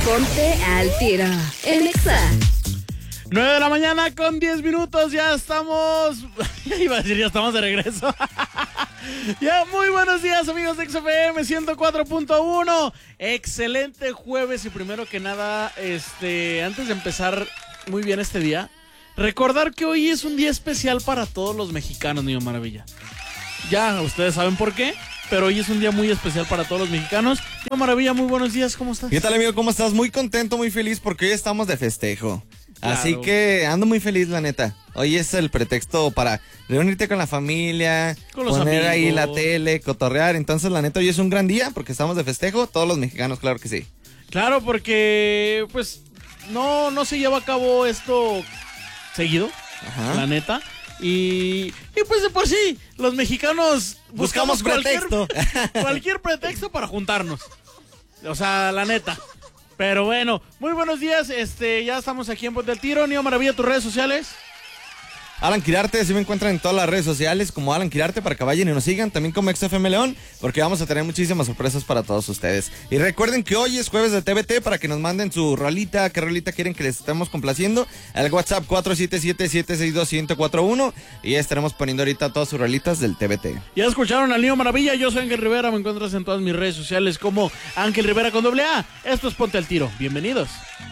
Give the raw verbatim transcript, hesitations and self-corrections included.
Ponte al tiro en Exa. nueve de la mañana con diez minutos, ya estamos, iba a decir, ya estamos de regreso. Ya, muy buenos días, amigos de X F M ciento cuatro punto uno. Excelente jueves y primero que nada, este, antes de empezar muy bien este día, recordar que hoy es un día especial para todos los mexicanos, Niño Maravilla. Ya, ustedes saben por qué, pero hoy es un día muy especial para todos los mexicanos. Niño Maravilla, muy buenos días, ¿cómo estás? ¿Qué tal, amigo? ¿Cómo estás? Muy contento, muy feliz porque hoy estamos de festejo. Claro. Así que ando muy feliz, la neta. Hoy es el pretexto para reunirte con la familia, con los poner amigos. ahí la tele, cotorrear. Entonces, la neta, hoy es un gran día porque estamos de festejo. Todos los mexicanos, claro que sí. Claro, porque pues no, no se lleva a cabo esto seguido, Ajá. la neta. Y, y pues de por sí, los mexicanos buscamos, Buscamos pretexto. Cualquier, cualquier pretexto para juntarnos. O sea, la neta. Pero bueno, muy buenos días, este, ya estamos aquí en Ponte al Tiro. Niño Maravilla, tus redes sociales. Alan Quirarte, así me encuentran en todas las redes sociales como Alan Quirarte para que vayan y nos sigan, también como X F M León, porque vamos a tener muchísimas sorpresas para todos ustedes. Y recuerden que hoy es jueves de T V T para que nos manden su rolita, qué rolita quieren que les estemos complaciendo, al WhatsApp cuatro siete siete, siete seis dos, uno cero cuatro uno y ya estaremos poniendo ahorita todas sus rolitas del T V T. Ya escucharon al Niño Maravilla, yo soy Ángel Rivera, me encuentras en todas mis redes sociales como Ángel Rivera con doble A. Esto es Ponte al Tiro, bienvenidos.